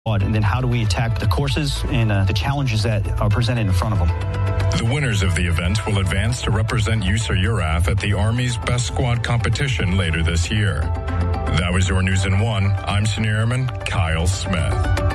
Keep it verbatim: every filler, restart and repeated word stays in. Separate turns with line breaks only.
And then how do we attack the courses and uh, the challenges that are presented in front of them.
The winners of the event will advance to represent U S A R U R A F at the Army's Best Squad competition later this year. That was your News in One. I'm Senior Airman Kyle Smith.